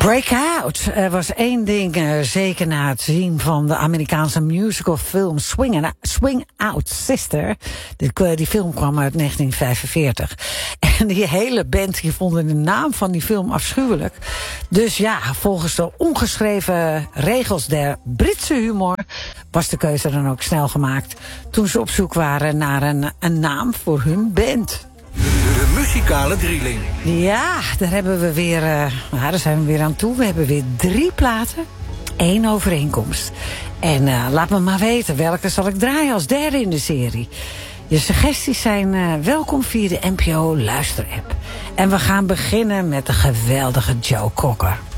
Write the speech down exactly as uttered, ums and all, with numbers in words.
Breakout. Er was één ding uh, zeker na het zien van de Amerikaanse musicalfilm Swing, Swing Out Sister. Die, die film kwam uit negentien vijfenveertig. En die hele band die vonden de naam van die film afschuwelijk. Dus ja, volgens de ongeschreven regels der Britse humor was de keuze dan ook snel gemaakt toen ze op zoek waren naar een, een naam voor hun band. De muzikale drilling. Ja, daar hebben we weer, uh, nou, daar zijn we weer aan toe. We hebben weer drie platen, één overeenkomst. En uh, laat me maar weten, welke zal ik draaien als derde in de serie? Je suggesties zijn uh, welkom via de N P O luisterapp. En we gaan beginnen met de geweldige Joe Cocker.